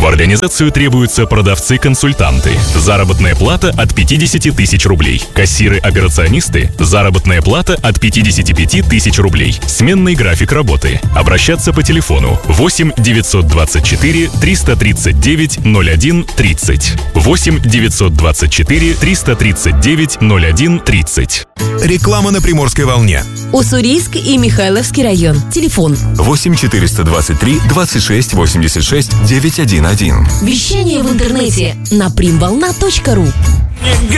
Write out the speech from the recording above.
организацию требуются продавцы-консультанты. Заработная плата от 50 тысяч рублей. Кассиры-операционисты. Заработная плата от 55 тысяч рублей. Сменный график работы. Обращаться по телефону 8 924 339 01 30. 8 924 339 01 30. Реклама на Приморской волне. Уссурийск и Михайловский район. Телефон 8 423 26 86 911. Вещание в интернете на primvolna.ru.